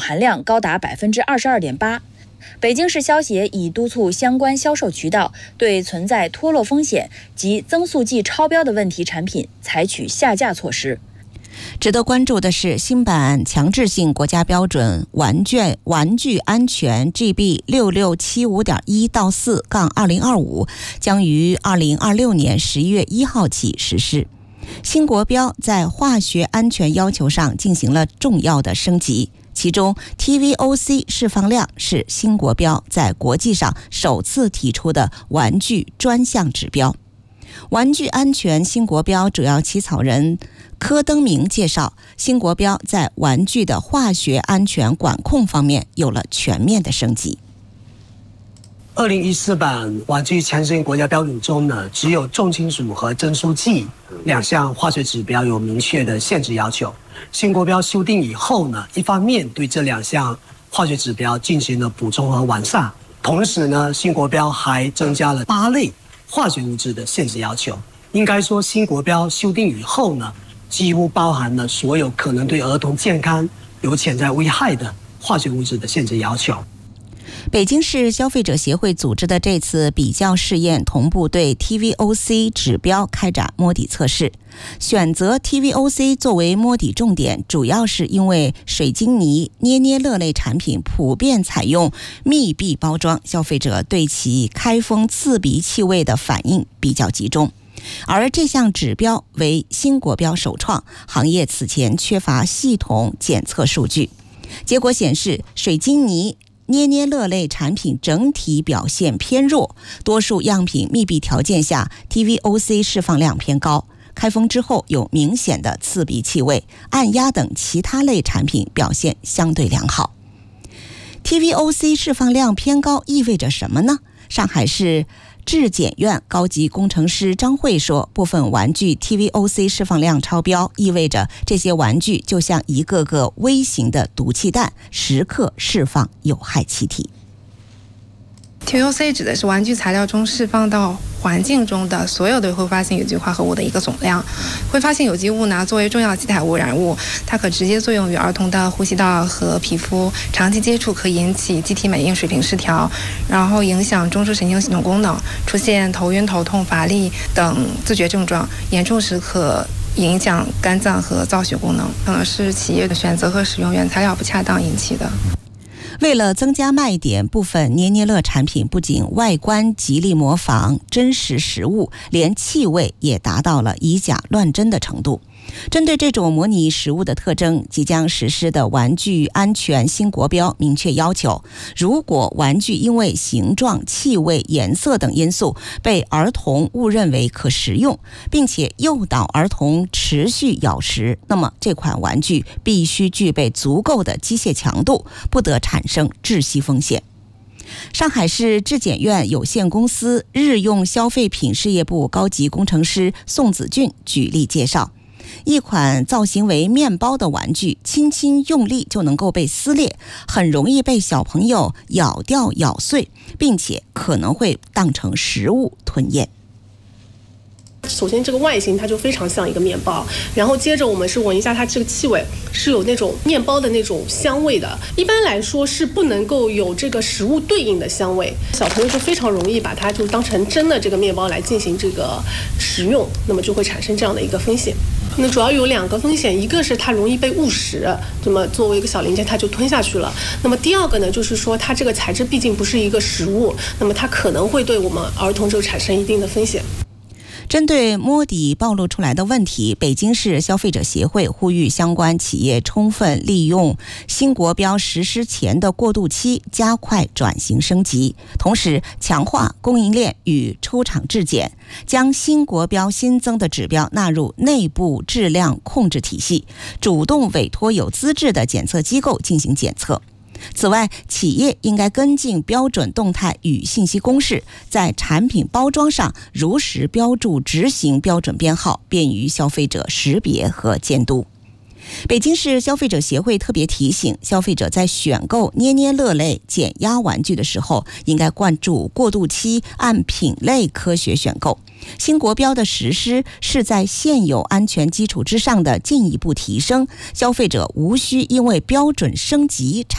含量高达22.8%。北京市消协已督促相关销售渠道对存在脱落风险及增速剂超标的问题产品采取下架措施。 值得关注的是，新版强制性国家标准玩具安全 GB 6675.1到4-2025将于2026年11月1号起实施。新国标在化学安全要求上进行了重要的升级，其中 TVOC 释放量是新国标在国际上首次提出的玩具专项指标。玩具安全新国标主要起草人柯登明介绍，新国标在玩具的化学安全管控方面有了全面的升级。 2014版玩具强制性国家标准中呢，只有重金属和增速剂两项化学指标有明确的限制要求。新国标修订以后呢，一方面对这两项化学指标进行了补充和完善，同时呢，新国标还增加了8类化学物质的限制要求。应该说，新国标修订以后呢，几乎包含了所有可能对儿童健康有潜在危害的化学物质的限制要求。 北京市消费者协会组织的这次比较试验，同步对 TVOC 指标开展摸底测试。选择 TVOC 作为摸底重点，主要是因为水晶泥、捏捏乐类产品普遍采用密闭包装，消费者对其开封刺鼻气味的反应比较集中。而这项指标为新国标首创，行业此前缺乏系统检测数据。结果显示，水晶泥、捏捏乐类产品整体表现偏弱，多数样品密闭条件下 TVOC 释放量偏高，开封之后有明显的刺鼻气味，按压等其他类产品表现相对良好。TVOC 释放量偏高意味着什么呢？上海市质检院高级工程师张慧说，部分玩具 TVOC 释放量超标，意味着这些玩具就像一个个微型的毒气弹，时刻释放有害气体。 TVOC 指的是玩具材料中释放到环境中的所有的挥发性有机化合物的一个总量。挥发性有机物呢，作为重要基态污染物，它可直接作用于儿童的呼吸道和皮肤，长期接触可引起机体免疫水平失调，然后影响中枢神经系统功能，出现头晕、头痛、乏力等自觉症状，严重时可影响肝脏和造血功能，可能是企业的选择和使用原材料不恰当引起的。 为了增加卖点，部分捏捏乐产品不仅外观极力模仿真实食物，连气味也达到了以假乱真的程度。针对这种模拟食物的特征，即将实施的玩具安全新国标明确要求，如果玩具因为形状、气味、颜色等因素被儿童误认为可食用，并且诱导儿童持续咬食，那么这款玩具必须具备足够的机械强度，不得产生窒息风险。上海市质检院有限公司日用消费品事业部高级工程师宋子俊举例介绍，一款造型为面包的玩具，轻轻用力就能够被撕裂，很容易被小朋友咬掉咬碎，并且可能会当成食物吞咽。 首先这个外形它就非常像一个面包，然后接着我们是闻一下它这个气味，是有那种面包的那种香味的，一般来说是不能够有这个食物对应的香味，小朋友就非常容易把它就当成真的这个面包来进行这个食用，那么就会产生这样的一个风险。那主要有2个风险，一个是它容易被误食，那么作为一个小零件它就吞下去了，那么第二个呢，就是说它这个材质毕竟不是一个食物，那么它可能会对我们儿童就产生一定的风险。 针对摸底暴露出来的问题，北京市消费者协会呼吁相关企业充分利用新国标实施前的过渡期，加快转型升级，同时强化供应链与出厂质检，将新国标新增的指标纳入内部质量控制体系，主动委托有资质的检测机构进行检测。此外，企业应该跟进标准动态与信息公示，在产品包装上如实标注执行标准编号，便于消费者识别和监督。北京市消费者协会特别提醒，消费者在选购捏捏乐类减压玩具的时候，应该关注过渡期，按品类科学选购。新国标的实施是在现有安全基础之上的进一步提升，消费者无需因为标准升级